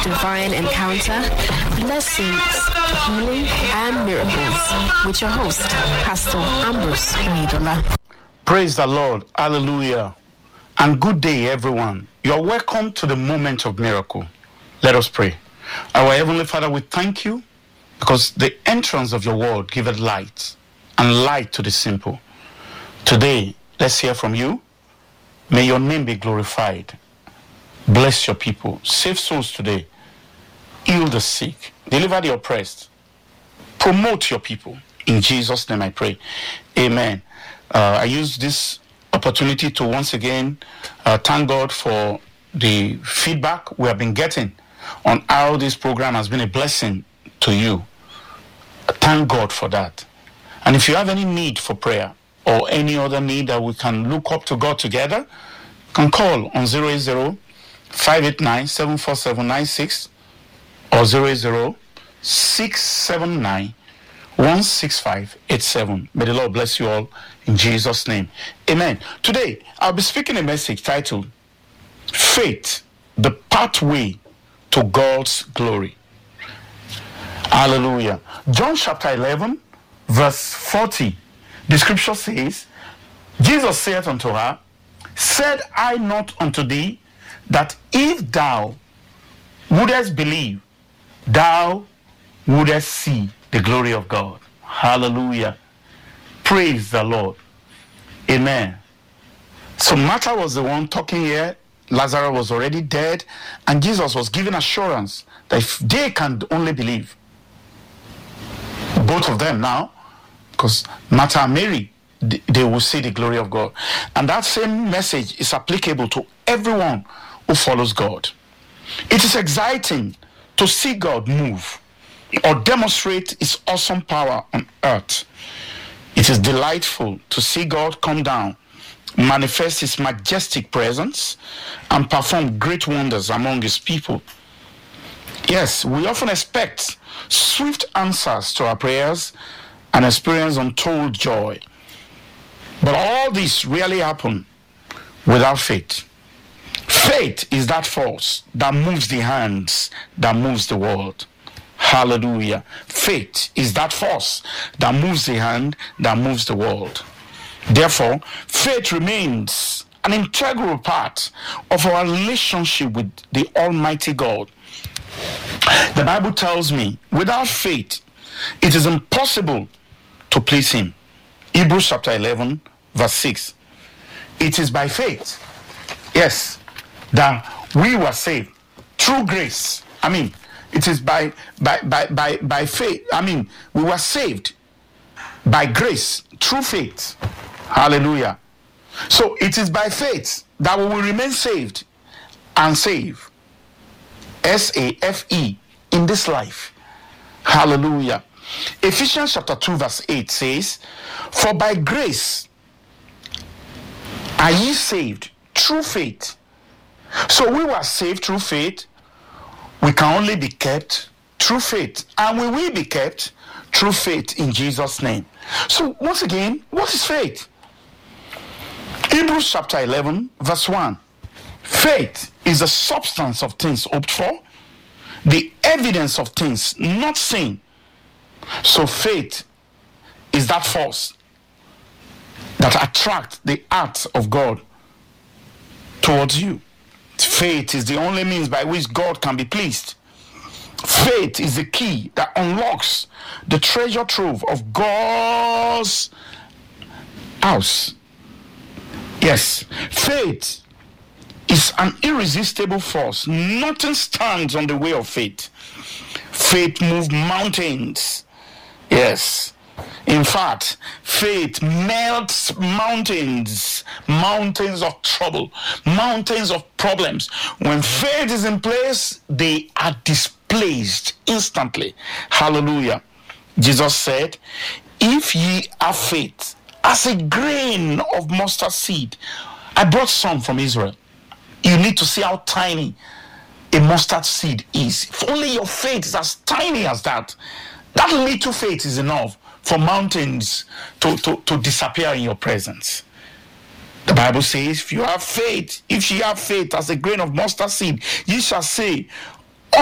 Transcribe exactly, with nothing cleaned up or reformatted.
divine encounter, blessings, healing, and miracles with your host, Pastor Ambrose Nidola. Praise the Lord. Hallelujah. And good day, everyone. You are welcome to the moment of miracle. Let us pray. Our Heavenly Father, we thank you because the entrance of your word giveth light, and light to the simple. Today, let's hear from you. May your name be glorified. Bless your people. Save souls today. Heal the sick. Deliver the oppressed. Promote your people. In Jesus' name I pray. Amen. Uh, I use this opportunity to once again uh, thank God for the feedback we have been getting on how this program has been a blessing to you. Thank God for that. And if you have any need for prayer or any other need that we can look up to God together, you can call on zero eight zero, five eight nine, seven four seven nine six or zero eight zero, six seven nine, one six five eight seven. May the Lord bless you all in Jesus' name. Amen. Today, I'll be speaking a message titled, Faith, the Pathway to God's Glory. Hallelujah. John chapter eleven, verse forty. The scripture says, Jesus saith unto her, Said I not unto thee, that if thou wouldest believe, thou wouldest see the glory of God. Hallelujah. Praise the Lord. Amen. So Martha was the one talking here. Lazarus was already dead, and Jesus was giving assurance that if they can only believe, both of them now, because Martha and Mary, they will see the glory of God. And that same message is applicable to everyone who follows God. It is exciting to see God move or demonstrate his awesome power on earth. It is delightful to see God come down, manifest his majestic presence, and perform great wonders among his people. Yes, we often expect swift answers to our prayers and experience untold joy. But all this really happen without faith. Faith is that force that moves the hands, that moves the world. Hallelujah. Faith is that force that moves the hand, that moves the world. Therefore, faith remains an integral part of our relationship with the Almighty God. The Bible tells me, without faith, it is impossible to please him. Hebrews chapter eleven, verse six. It is by faith, yes, that we were saved through grace. I mean, it is by by by by by faith. I mean, we were saved by grace through faith. Hallelujah. So it is by faith that we will remain saved and save. S A F E in this life. Hallelujah. Ephesians chapter two verse eight says, For by grace are ye saved through faith. So we were saved through faith. We can only be kept through faith. And we will be kept through faith in Jesus' name. So once again, what is faith? Hebrews chapter eleven verse one. Faith is the substance of things hoped for, the evidence of things not seen. So faith is that force that attracts the heart of God towards you. Faith is the only means by which God can be pleased. Faith is the key that unlocks the treasure trove of God's house. Yes, faith is an irresistible force. Nothing stands on the way of faith. Faith moves mountains. Yes. In fact, faith melts mountains, mountains of trouble, mountains of problems. When faith is in place, they are displaced instantly. Hallelujah. Jesus said, if ye have faith as a grain of mustard seed. I brought some from Israel. You need to see how tiny a mustard seed is. If only your faith is as tiny as that, that little faith is enough for mountains to, to, to disappear in your presence. The Bible says, if you have faith, if ye have faith as a grain of mustard seed, ye shall say